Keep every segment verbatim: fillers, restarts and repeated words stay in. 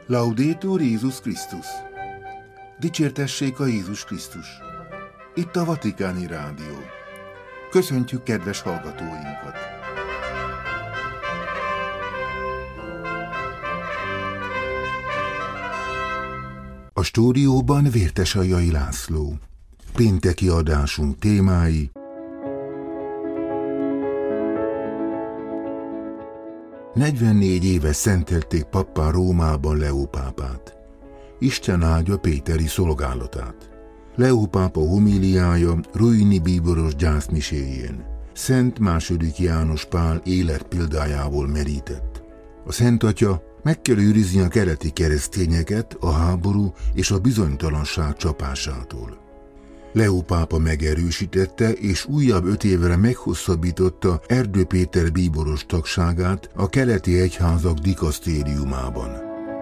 Laudetur Jézus Krisztus! Dicsértessék a Jézus Krisztus! Itt a Vatikáni Rádió. Köszöntjük kedves hallgatóinkat! A stúdióban Vértesajai László. Pénteki adásunk témái: negyvennégy éve szentelték pappá Rómában Leó pápát. Isten áldja péteri szolgálatát. Leó pápa homíliája Ruini bíboros gyászmiséjén Szent második János Pál életpéldájából merített. A Szent Atya meg kell őrizni a keleti keresztényeket a háború és a bizonytalanság csapásától. Leó pápa megerősítette és újabb öt évre meghosszabbította Erdő Péter bíboros tagságát a keleti egyházak dikasztériumában.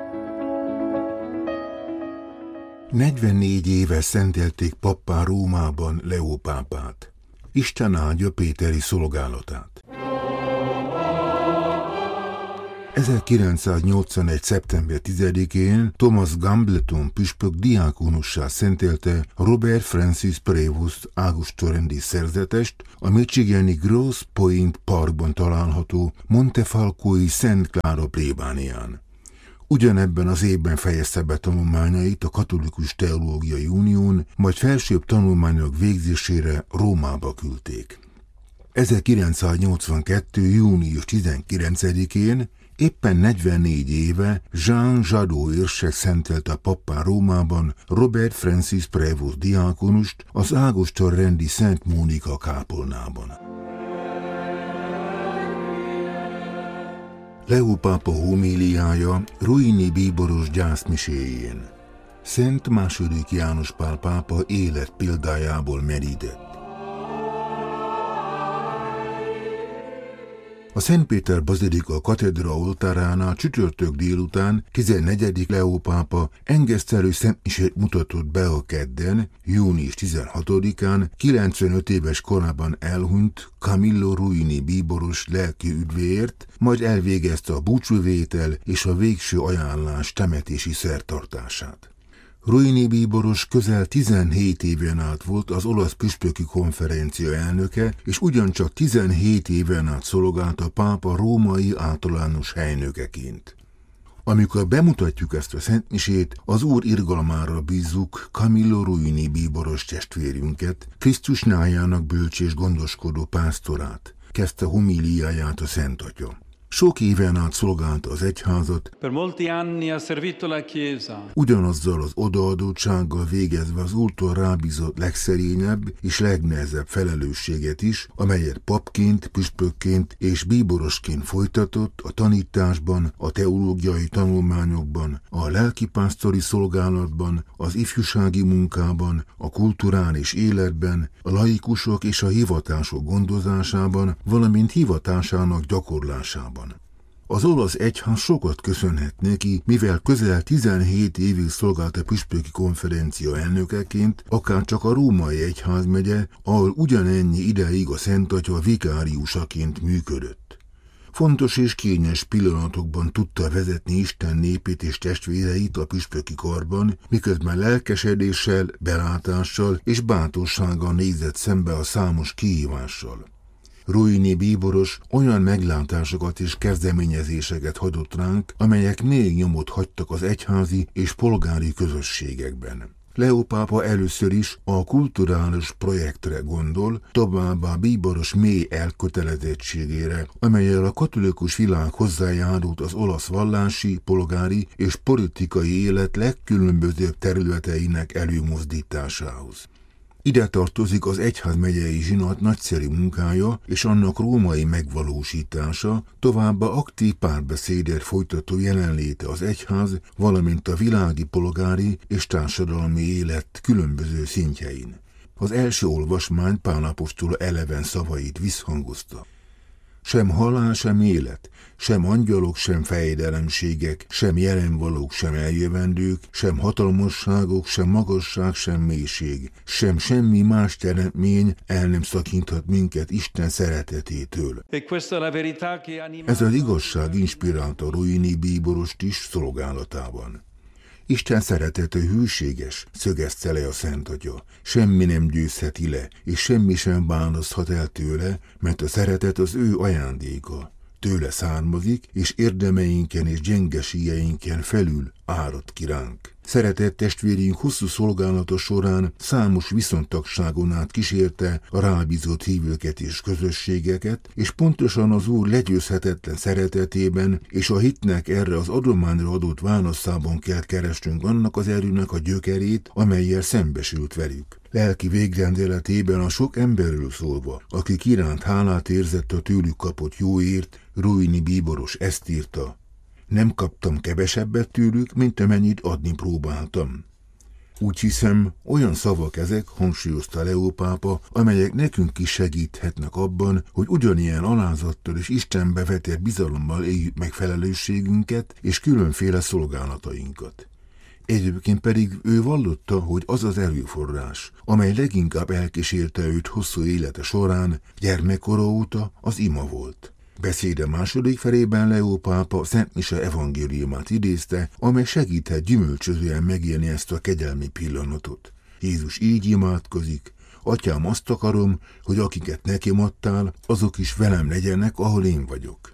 negyvennégy éve szentelték pappá Rómában Leó pápát. Isten áldja péteri szolgálatát. ezerkilencszáznyolcvanegy. szeptember tizedikén Thomas Gambleton püspök diákonussá szentelte Robert Francis Prévost ágostorrendi szerzetest a michigani Grosse Pointe Parkban található Montefalcói Szent Klára plébánián. Ugyanebben az évben fejezte be tanulmányait a Katolikus Teológiai Unión, majd felsőbb tanulmányok végzésére Rómába küldték. ezerkilencszáznyolcvankettő. június tizenkilencedikén éppen negyvennégy éve Jean Jadot érsek szentelte pappá Rómában Robert Francis Prévost diákonust az ágostorrendi Szent Mónika kápolnában. Leó pápa homíliája Ruini bíboros gyászmiséjén Szent második János Pál pápa életpéldájából merített. A Szent Péter bazilika katedra oltáránál csütörtök délután tizennegyedik Leó pápa engesztelő szentmisét mutatott be a kedden, június tizenhatodikán kilencvenöt éves korában elhunyt Camillo Ruini bíboros lelki üdvéért, majd elvégezte a búcsúvétel és a végső ajánlás temetési szertartását. Ruini bíboros közel tizenhét éven át volt az olasz püspöki konferencia elnöke, és ugyancsak tizenhét éven át szolgált a pápa római általános helynökeként. Amikor bemutatjuk ezt a szentmisét, az Úr irgalmára bízzuk Camillo Ruini bíboros testvérünket, Krisztus nyájának bölcs és gondoskodó pásztorát, kezdte homíliáját a Szent Atya. Sok éven át szolgálta az egyházat, Per molti anni ha servito la Chiesa. Ugyanazzal az odaadottsággal végezve az Úrtól rábízott legszerényebb és legnehezebb felelősséget is, amelyet papként, püspökként és bíborosként folytatott a tanításban, a teológiai tanulmányokban, a lelkipásztori szolgálatban, az ifjúsági munkában, a kulturális életben, a laikusok és a hivatások gondozásában, valamint hivatásának gyakorlásában. Az olasz egyház sokat köszönhet neki, mivel közel tizenhét évig szolgált a püspöki konferencia elnökeként, akár csak a római egyházmegye, ahol ugyanennyi ideig a Szent Atya vikáriusaként működött. Fontos és kényes pillanatokban tudta vezetni Isten népét és testvéreit a püspöki karban, miközben lelkesedéssel, belátással és bátorsággal nézett szembe a számos kihívással. Ruini bíboros olyan meglátásokat és kezdeményezéseket hagyott ránk, amelyek még nyomot hagytak az egyházi és polgári közösségekben. Leó pápa először is a kulturális projektre gondol, továbbá bíboros mély elkötelezettségére, amellyel a katolikus világ hozzájárult az olasz vallási, polgári és politikai élet legkülönbözőbb területeinek előmozdításához. Ide tartozik az egyházmegyei zsinat nagyszerű munkája és annak római megvalósítása, továbbá aktív párbeszédet folytató jelenléte az egyház, valamint a világi polgári és társadalmi élet különböző szintjein. Az első olvasmány Pál apostol eleven szavait visszhangozta. sem halál, sem élet, sem angyalok, sem fejedelemségek, sem jelenvalók, sem eljövendők, sem hatalmasságok, sem magasság, sem mélység, sem semmi más teremtmény el nem szakíthat minket Isten szeretetétől. Ez az igazság inspirálta Ruini bíborost is szolgálatában. Isten szeretete hűséges, szögezte le a Szent Atya. Semmi nem győzheti le, és semmi sem bánozhat el tőle, mert a szeretet az ő ajándéka. Tőle származik, és érdemeinken és gyengeségeinken felül árad ki ránk. Szeretett testvérünk hosszú szolgálata során számos viszontagságon át kísérte a rábízott hívőket és közösségeket, és pontosan az Úr legyőzhetetlen szeretetében és a hitnek erre az adományra adott válaszában kell keresnünk annak az erőnek a gyökerét, amellyel szembesült velük. Lelki végrendeletében a sok emberről szólva, akik iránt hálát érzett a tőlük kapott jóért, Ruini bíboros ezt írta: nem kaptam kevesebbet tőlük, mint amennyit adni próbáltam. Úgy hiszem, olyan szavak ezek, hangsúlyozta Leó pápa, amelyek nekünk is segíthetnek abban, hogy ugyanilyen alázattal és Istenbe vetett bizalommal éljük meg felelősségünket és különféle szolgálatainkat. Egyébként pedig ő vallotta, hogy az az erőforrás, amely leginkább elkísérte őt hosszú élete során, gyermekkora óta az ima volt. Beszéde második felében Leó pápa Szent Mise evangéliumát idézte, amely segíthet gyümölcsözően megélni ezt a kegyelmi pillanatot. Jézus így imádkozik: Atyám, azt akarom, hogy akiket nekem adtál, azok is velem legyenek, ahol én vagyok.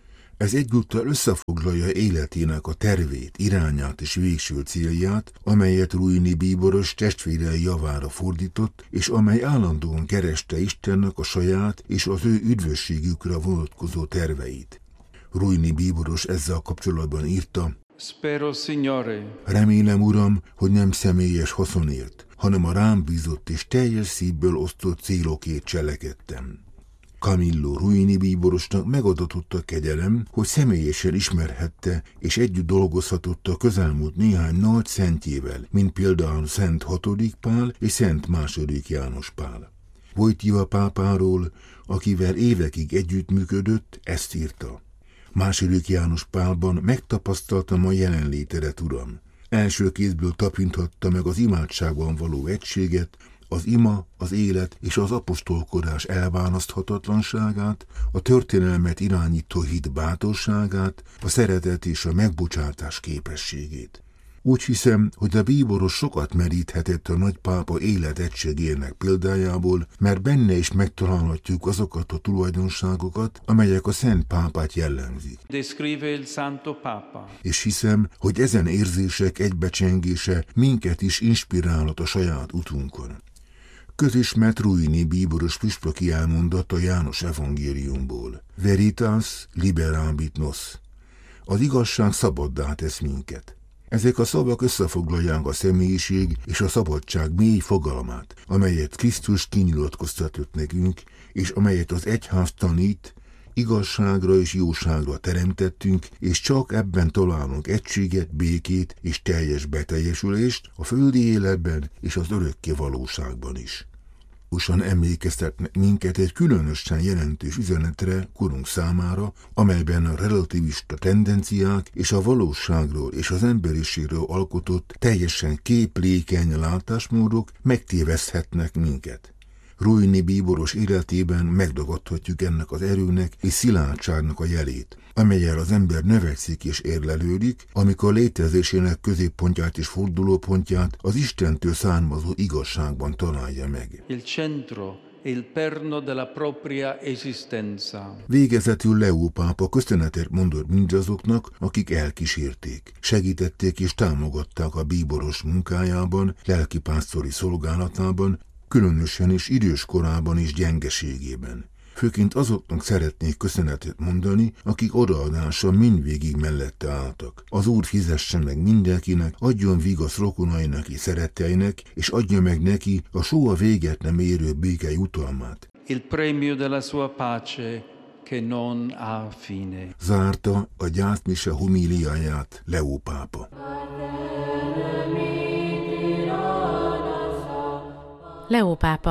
Ez egyúttal összefoglalja életének a tervét, irányát és végső célját, amelyet Ruini bíboros testvérei javára fordított, és amely állandóan kereste Istennek a saját és az ő üdvösségükre vonatkozó terveit. Ruini bíboros ezzel kapcsolatban írta: Spero, Signore. Remélem, Uram, hogy nem személyes haszonért, hanem a rám bízott és teljes szívből osztott célokért cselekedtem. Camillo Ruini bíborosnak megadatott a kegyelem, hogy személyesen ismerhette és együtt dolgozhatott a közelmúlt néhány nagy szentjével, mint például Szent hatodik Pál és Szent második János Pál. Wojtyła pápáról, akivel évekig együttműködött, ezt írta: második János Pálban megtapasztaltam a jelenlétedet, Uram. Első kézből tapinthatta meg az imádságban való egységet, az ima, az élet és az apostolkodás elválaszthatatlanságát, a történelmet irányító hit bátorságát, a szeretet és a megbocsátás képességét. Úgy hiszem, hogy a bíboros sokat meríthetett a nagypápa életegységének példájából, mert benne is megtalálhatjuk azokat a tulajdonságokat, amelyek a Szent Pápát jellemzik. Descrive il Santo Papa. És hiszem, hogy ezen érzések egybecsengése minket is inspirálhat a saját utunkon. Közismert Ruini bíboros püspöki elmondat a János evangéliumból: Veritas liberabit nos. Az igazság szabaddá tesz minket. Ezek a szavak összefoglalják a személyiség és a szabadság mély fogalmát, amelyet Krisztus kinyilatkoztatott nekünk, és amelyet az egyház tanít, igazságra és jóságra teremtettünk, és csak ebben találunk egységet, békét és teljes beteljesülést a földi életben és az örökké valóságban is. Usan emlékeztetnek minket egy különösen jelentős üzenetre korunk számára, amelyben a relativista tendenciák és a valóságról és az emberiségről alkotott teljesen képlékeny látásmódok megtéveszthetnek minket. Ruini bíboros életében megdagadhatjuk ennek az erőnek és szilárdságnak a jelét, amellyel az ember növekszik és érlelődik, amikor létezésének középpontját és fordulópontját az Istentől származó igazságban találja meg. Il centro, il perno della propria esistenza. Végezetül Leó pápa köszönetet mondott mindazoknak, akik elkísérték, segítették és támogatták a bíboros munkájában, lelkipásztori szolgálatában, különösen és idős korában és gyengeségében. Főként azoknak szeretnék köszönetet mondani, akik odaadása mindvégig mellette álltak. Az Úr fizesse meg mindenkinek, adjon vigasz rokonainak és szeretteinek, és adja meg neki a soha véget nem érő béke jutalmát. Il premio della sua pace che non ha fine. Zárta a gyászmise homíliáját Leó pápa. Leó pápa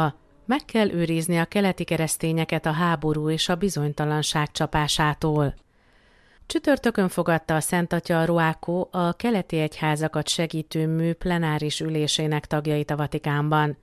Meg kell őrizni a keleti keresztényeket a háború és a bizonytalanság csapásától. Csütörtökön fogadta a Szent Atya a Ruákó a keleti egyházakat segítő mű plenáris ülésének tagjait a Vatikánban.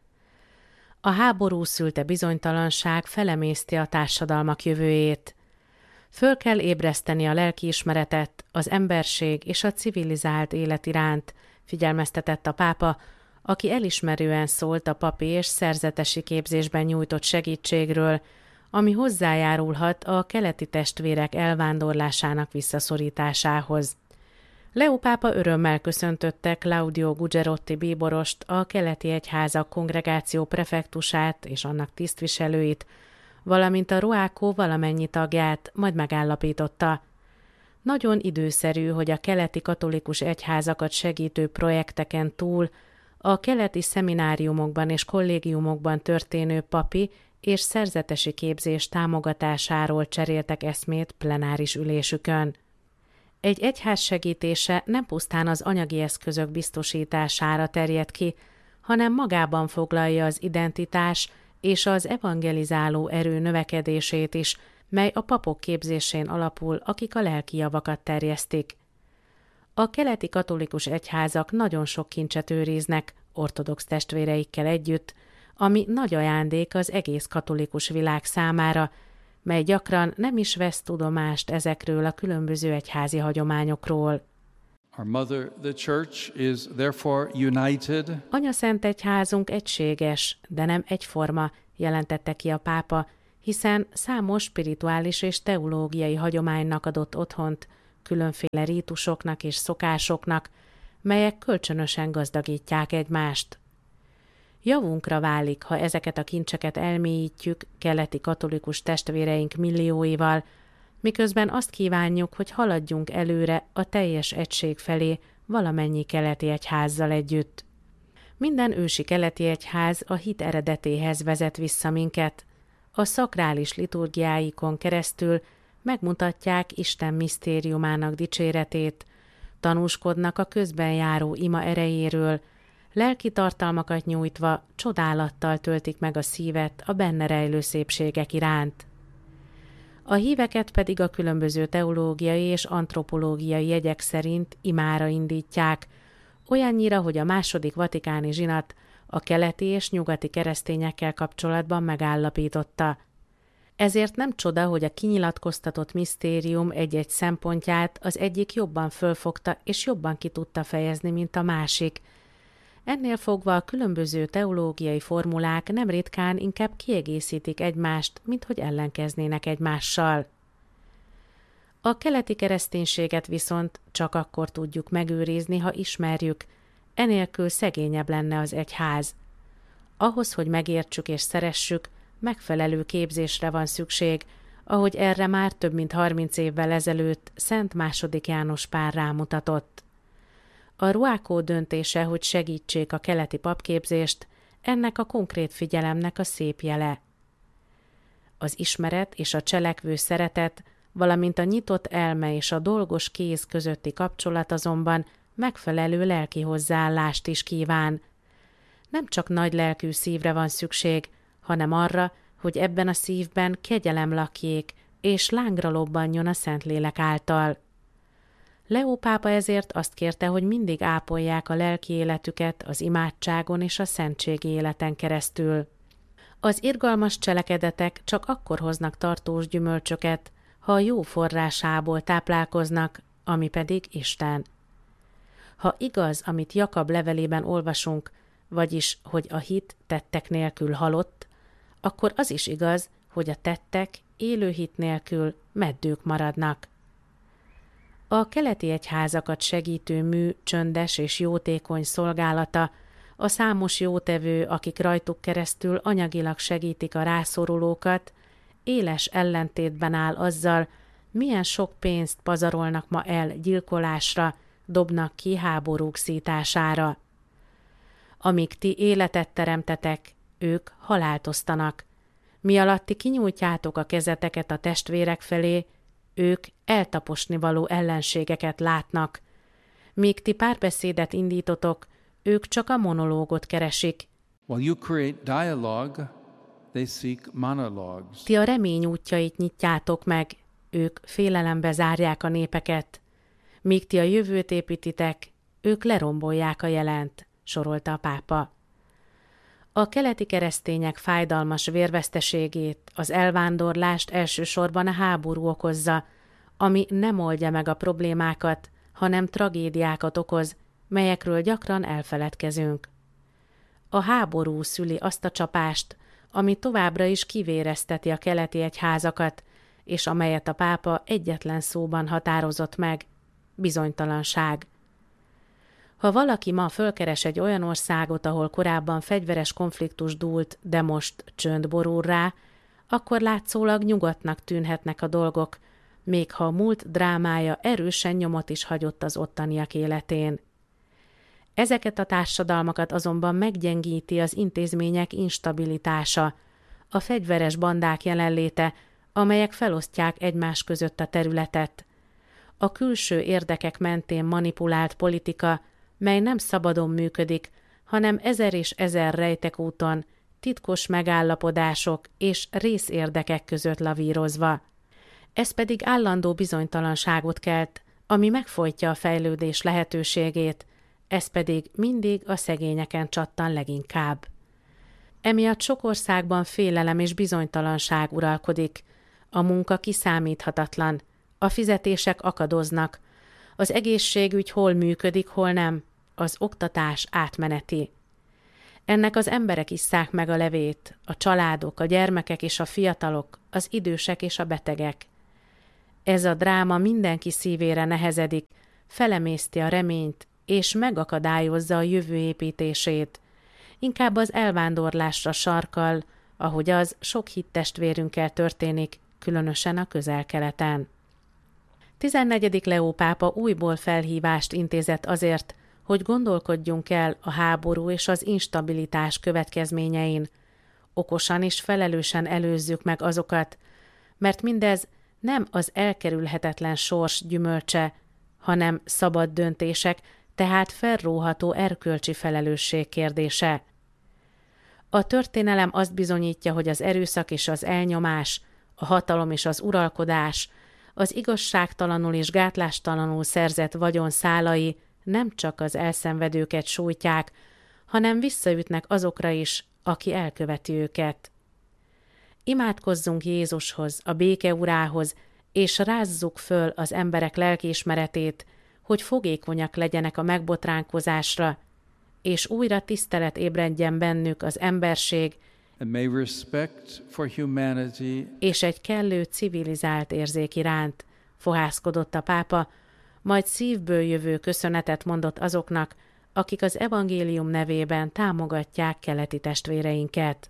A háború szülte bizonytalanság felemészti a társadalmak jövőjét. Föl kell ébreszteni a lelkiismeretet, az emberség és a civilizált élet iránt, figyelmeztetett a pápa, aki elismerően szólt a papi és szerzetesi képzésben nyújtott segítségről, ami hozzájárulhat a keleti testvérek elvándorlásának visszaszorításához. Leó pápa örömmel köszöntötte Claudio Gugerotti bíborost, a keleti egyházak kongregáció prefektusát és annak tisztviselőit, valamint a Ruákó valamennyi tagját, majd megállapította. Nagyon időszerű, hogy a keleti katolikus egyházakat segítő projekteken túl a keleti szemináriumokban és kollégiumokban történő papi és szerzetesi képzés támogatásáról cseréltek eszmét plenáris ülésükön. Egy egyház segítése nem pusztán az anyagi eszközök biztosítására terjed ki, hanem magában foglalja az identitás és az evangelizáló erő növekedését is, mely a papok képzésén alapul, akik a lelki javakat terjesztik. A keleti katolikus egyházak nagyon sok kincset őriznek, ortodox testvéreikkel együtt, ami nagy ajándék az egész katolikus világ számára, mely gyakran nem is vesz tudomást ezekről a különböző egyházi hagyományokról. Our Mother, the Church, is therefore united. Anyaszent egyházunk egységes, de nem egyforma, jelentette ki a pápa, hiszen számos spirituális és teológiai hagyománynak adott otthont, különféle rítusoknak és szokásoknak, melyek kölcsönösen gazdagítják egymást. Javunkra válik, ha ezeket a kincseket elmélyítjük keleti katolikus testvéreink millióival, miközben azt kívánjuk, hogy haladjunk előre a teljes egység felé valamennyi keleti egyházzal együtt. Minden ősi keleti egyház a hit eredetéhez vezet vissza minket. A szakrális liturgiáikon keresztül megmutatják Isten misztériumának dicséretét, tanúskodnak a közben járó ima erejéről, lelki tartalmakat nyújtva csodálattal töltik meg a szívet a benne rejlő szépségek iránt. A híveket pedig a különböző teológiai és antropológiai jegyek szerint imára indítják, olyannyira, hogy a második vatikáni zsinat a keleti és nyugati keresztényekkel kapcsolatban megállapította. Ezért nem csoda, hogy a kinyilatkoztatott misztérium egy-egy szempontját az egyik jobban fölfogta és jobban ki tudta fejezni, mint a másik. Ennél fogva a különböző teológiai formulák nem ritkán inkább kiegészítik egymást, mint hogy ellenkeznének egymással. A keleti kereszténységet viszont csak akkor tudjuk megőrizni, ha ismerjük, enélkül szegényebb lenne az egyház. Ahhoz, hogy megértsük és szeressük, megfelelő képzésre van szükség, ahogy erre már több mint harminc évvel ezelőtt Szent második János Pál rámutatott. A Ruákó döntése, hogy segítsék a keleti papképzést, ennek a konkrét figyelemnek a szép jele. Az ismeret és a cselekvő szeretet, valamint a nyitott elme és a dolgos kéz közötti kapcsolat azonban megfelelő lelki hozzáállást is kíván. Nem csak nagy lelkű szívre van szükség, hanem arra, hogy ebben a szívben kegyelem lakjék, és lángra lobbanjon a Szentlélek által. Leó pápa ezért azt kérte, hogy mindig ápolják a lelki életüket az imádságon és a szentségi életen keresztül. Az irgalmas cselekedetek csak akkor hoznak tartós gyümölcsöket, ha a jó forrásából táplálkoznak, ami pedig Isten. Ha igaz, amit Jakab levelében olvasunk, vagyis, hogy a hit tettek nélkül halott, akkor az is igaz, hogy a tettek élő hit nélkül meddők maradnak. A keleti egyházakat segítő mű csöndes és jótékony szolgálata, a számos jótevő, akik rajtuk keresztül anyagilag segítik a rászorulókat, éles ellentétben áll azzal, milyen sok pénzt pazarolnak ma el gyilkolásra, dobnak ki háborúk szítására. Amíg ti életet teremtetek, ők halált osztanak. Mi alatt ti kinyújtjátok a kezeteket a testvérek felé, ők eltaposnivaló ellenségeket látnak. Míg ti párbeszédet indítotok, ők csak a monológot keresik. While you create dialogue, they seek monologues. Ti a remény útjait nyitjátok meg, ők félelembe zárják a népeket. Míg ti a jövőt építitek, ők lerombolják a jelent, sorolta a pápa. A keleti keresztények fájdalmas vérveszteségét, az elvándorlást elsősorban a háború okozza, ami nem oldja meg a problémákat, hanem tragédiákat okoz, melyekről gyakran elfeledkezünk. A háború szüli azt a csapást, ami továbbra is kivérezteti a keleti egyházakat, és amelyet a pápa egyetlen szóban határozott meg: bizonytalanság. Ha valaki ma fölkeres egy olyan országot, ahol korábban fegyveres konfliktus dúlt, de most csönd borul rá, akkor látszólag nyugodtnak tűnhetnek a dolgok, még ha a múlt drámája erősen nyomot is hagyott az ottaniak életén. Ezeket a társadalmakat azonban meggyengíti az intézmények instabilitása, a fegyveres bandák jelenléte, amelyek felosztják egymás között a területet, a külső érdekek mentén manipulált politika, mely nem szabadon működik, hanem ezer és ezer rejtekúton, titkos megállapodások és részérdekek között lavírozva. Ez pedig állandó bizonytalanságot kelt, ami megfojtja a fejlődés lehetőségét, ez pedig mindig a szegényeken csattan leginkább. Emiatt sok országban félelem és bizonytalanság uralkodik, a munka kiszámíthatatlan, a fizetések akadoznak, az egészségügy hol működik, hol nem, az oktatás átmeneti. Ennek az emberek isszák meg a levét, a családok, a gyermekek és a fiatalok, az idősek és a betegek. Ez a dráma mindenki szívére nehezedik, felemészti a reményt, és megakadályozza a jövő építését. Inkább az elvándorlásra sarkal, ahogy az sok hittestvérünkkel történik, különösen a Közel-Keleten. tizennegyedik Leó pápa újból felhívást intézett azért, hogy gondolkodjunk el a háború és az instabilitás következményein, okosan és felelősen előzzük meg azokat, mert mindez nem az elkerülhetetlen sors gyümölcse, hanem szabad döntések, tehát felróható erkölcsi felelősség kérdése. A történelem azt bizonyítja, hogy az erőszak és az elnyomás, a hatalom és az uralkodás, az igazságtalanul és gátlástalanul szerzett vagyon szálai nem csak az elszenvedőket sújtják, hanem visszaütnek azokra is, aki elköveti őket. Imádkozzunk Jézushoz, a béke urához, és rázzuk föl az emberek lelkiismeretét, hogy fogékonyak legyenek a megbotránkozásra, és újra tisztelet ébredjen bennük az emberség and may respect for humanity és egy kellő civilizált érzék iránt, fohászkodott a pápa, majd szívből jövő köszönetet mondott azoknak, akik az evangélium nevében támogatják keleti testvéreinket.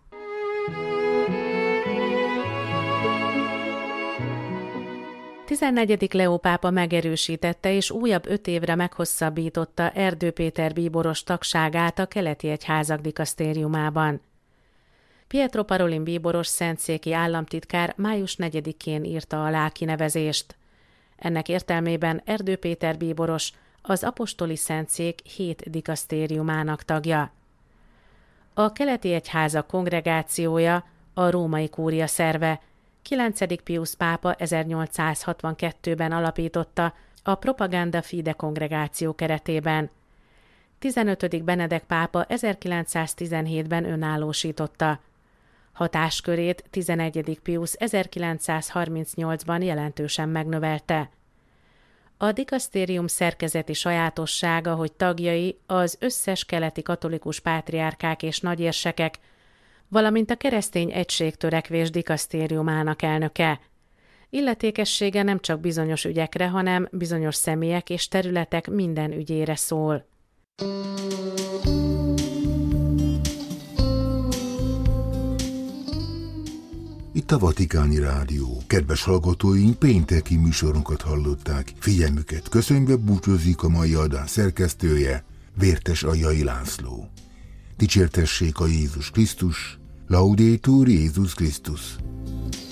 tizennegyedik Leó pápa megerősítette és újabb öt évre meghosszabbította Erdő Péter bíboros tagságát a keleti egyházak dikasztériumában. Pietro Parolin bíboros szentszéki államtitkár május negyedikén írta alá kinevezést. Ennek értelmében Erdő Péter bíboros az apostoli szentszék hét dikasztériumának tagja. A keleti egyházak kongregációja a római kúria szerve, kilencedik Piusz pápa ezernyolcszázhatvankettőben alapította a Propaganda Fide kongregáció keretében. tizenötödik Benedek pápa ezerkilencszáztizenhétben önállósította. Hatáskörét tizenegyedik Piusz ezerkilencszázharmincnyolcban jelentősen megnövelte. A dikasztérium szerkezeti sajátossága, hogy tagjai az összes keleti katolikus pátriárkák és nagyérsekek, valamint a keresztény egységtörekvés dikasztériumának elnöke. Illetékessége nem csak bizonyos ügyekre, hanem bizonyos személyek és területek minden ügyére szól. Itt a Vatikáni Rádió. Kedves hallgatóink, pénteki műsorunkat hallották. Figyelmüket köszönve búcsúzik a mai adás szerkesztője, Vértes Aljai László. Dicsértessék a Jézus Krisztus, Laudetur Jézus Krisztus.